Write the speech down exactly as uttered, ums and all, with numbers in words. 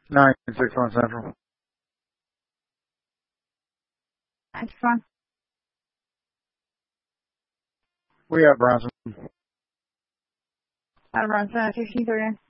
nine six one Central. That's fine. We at Bronson. Out of Bronson, sixteen thirty.